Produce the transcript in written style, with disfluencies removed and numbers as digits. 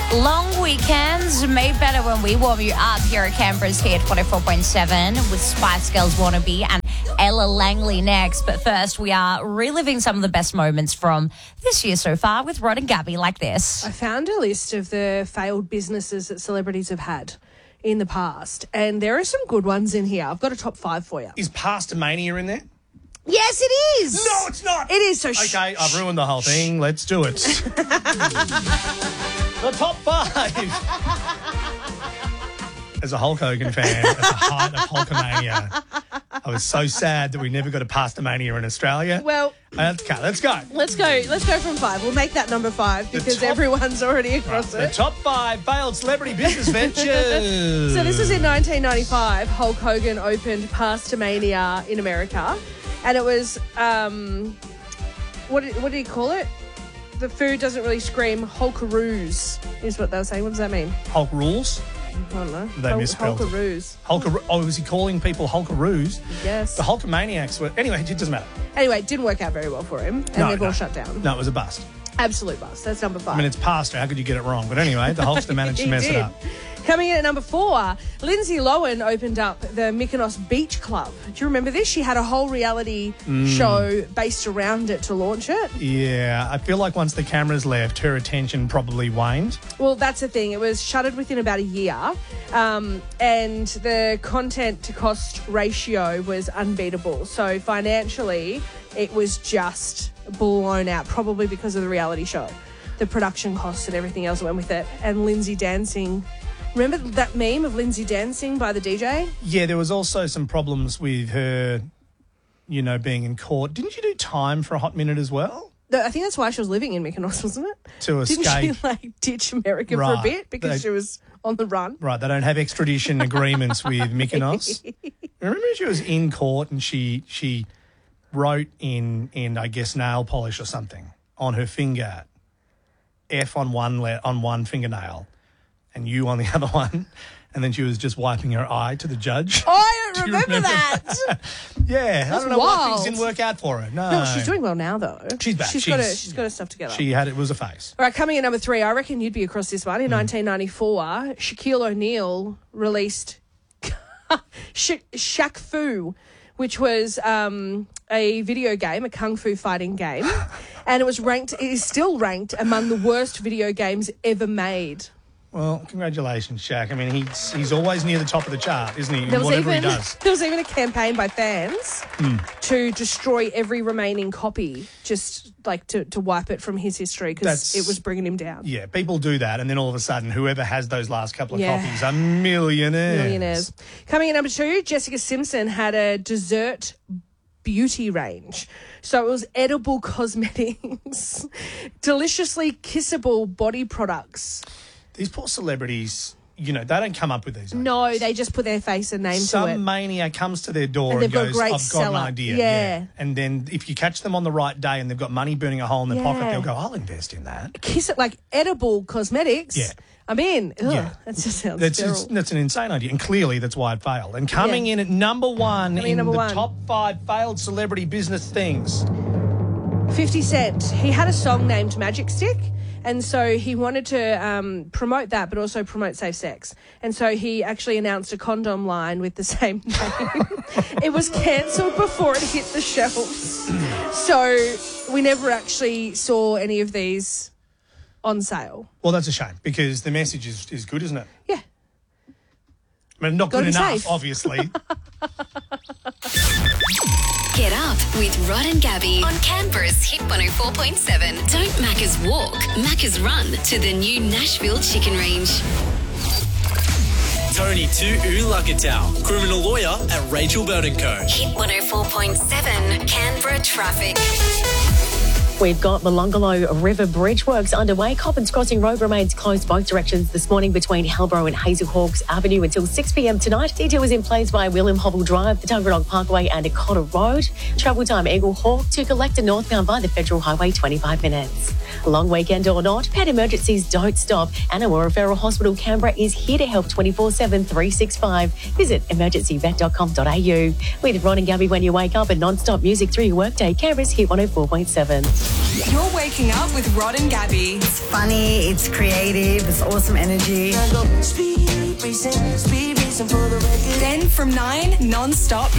Long weekends made better when we warm you up here at Canberra's Hit 24.7 with Spice Girls Wannabe and Ella Langley next. But first, we are reliving some of the best moments from this year so far with Rod and Gabby like this. I found a list of the failed businesses that celebrities have had in the past, and there are some good ones in here. I've got a top 5 for you. Is Pastamania in there? Yes, it is. No, it's not. It is. So okay, I've ruined the whole thing. Let's do it. The top 5. As a Hulk Hogan fan, at the height of Hulkamania, I was so sad that we never got a Pastamania in Australia. Well, let's go. Let's go from 5. We'll make that number 5 because everyone's already across it. The top 5 failed celebrity business ventures. So this was in 1995. Hulk Hogan opened Pastamania in America, and it was what did he call it? The food doesn't really scream Hulkaroos is what they were saying. What does that mean? Hulk rules? I don't know. They misspelled Hulkaroos. Oh, was he calling people Hulkaroos? Yes. The Hulkamaniacs were... Anyway, it doesn't matter. Anyway, it didn't work out very well for him, and they've all shut down. No, it was a bust. Absolute bust. That's number 5. I mean, it's pasta. How could you get it wrong? But anyway, the Hulkster managed to mess it up. Coming in at number 4, Lindsay Lohan opened up the Mykonos Beach Club. Do you remember this? She had a whole reality show based around it to launch it. Yeah, I feel like once the cameras left, her attention probably waned. Well, that's the thing. It was shuttered within about a year, and the content to cost ratio was unbeatable. So financially, it was just blown out, probably because of the reality show, the production costs and everything else that went with it, and Lindsay dancing. Remember that meme of Lindsay dancing by the DJ? Yeah, there was also some problems with her, being in court. Didn't you do time for a hot minute as well? I think that's why she was living in Mykonos, wasn't it? To escape. Didn't she, ditch America for a bit because she was on the run? Right, they don't have extradition agreements with Mykonos. Remember she was in court and she wrote in I guess, nail polish or something on her finger, F on one fingernail, and U on the other one, and then she was just wiping her eye to the judge. Oh, I don't remember that. Yeah, I don't know why things didn't work out for her. No, she's doing well now though. She's back. She's got her stuff together. It was a phase. All right, coming in number 3, I reckon you'd be across this one. In 1994, Shaquille O'Neal released Shaq Fu, which was a video game, a kung fu fighting game, and it is still ranked among the worst video games ever made. Well, congratulations, Shaq. I mean, he's always near the top of the chart, isn't he? There was he does. There was even a campaign by fans to destroy every remaining copy, just like to wipe it from his history because it was bringing him down. Yeah, people do that, and then all of a sudden, whoever has those last couple of copies are millionaires. Coming in number 2, Jessica Simpson had a dessert beauty range. So it was edible cosmetics, deliciously kissable body products. These poor celebrities, they don't come up with these ideas. No, they just put their face and name to it. Some mania comes to their door and goes, I've got an idea. Yeah. And then if you catch them on the right day and they've got money burning a hole in their pocket, they'll go, I'll invest in that. Kiss it like edible cosmetics. Yeah. I'm in. Ugh, yeah. That just sounds terrible. That's an insane idea. And clearly that's why it failed. And coming in at number 1 in the top 5 failed celebrity business things. 50 Cent. He had a song named Magic Stick. And so he wanted to promote that, but also promote safe sex. And so he actually announced a condom line with the same name. It was cancelled before it hit the shelves. So we never actually saw any of these on sale. Well, that's a shame because the message is good, isn't it? Yeah. I mean, not good enough, obviously. Get up with Rod and Gabby on Canberra's Hit 104.7. Don't Macca's walk, Macca's run to the new Nashville Chicken Range. Tony Tu'ulakatau, criminal lawyer at Rachel Bird & Co. Hit 104.7 Canberra traffic. We've got Molonglo River Bridge works underway. Coppins Crossing Road remains closed both directions this morning between Hellborough and Hazelhawks Avenue until 6 p.m. tonight. Detour is in place by William Hobble Drive, the Tuggeranong Parkway and Cotter Road. Travel time Eagle Hawk to Collector northbound by the Federal Highway 25 minutes. Long weekend or not, pet emergencies don't stop. Anawara Referral Hospital Canberra is here to help 24/7, 365. Visit emergencyvet.com.au. With Ron and Gabby when you wake up and non-stop music through your workday, Canberra's Hit 104.7. You're waking up with Rod and Gabby. It's funny, it's creative, it's awesome energy. Then from 9, non-stop